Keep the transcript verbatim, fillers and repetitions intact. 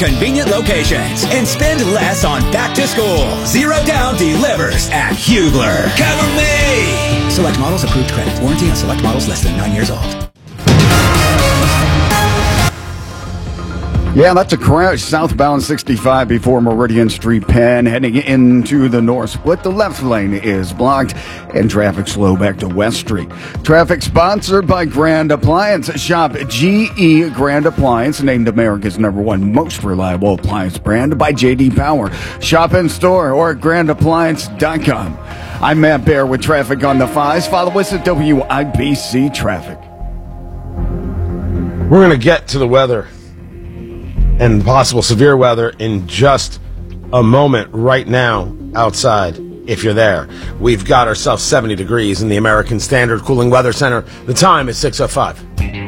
Convenient locations and spend less on back to school. Zero down delivers at Hugler. Cover me! Select models approved credit. Warranty on select models less than nine years old. Yeah, that's a crash southbound sixty-five before Meridian Street, Penn, heading into the north split. The left lane is blocked and traffic slow back to West Street. Traffic sponsored by Grand Appliance. Shop G E Grand Appliance, named America's number one most reliable appliance brand by J D Power. Shop in store or at grand appliance dot com. I'm Matt Bear with traffic on the fives. Follow us at W I B C Traffic. We're going to get to the weather and possible severe weather in just a moment right now outside, if you're there. We've got ourselves seventy degrees in the American Standard Cooling Weather Center. The time is six oh five.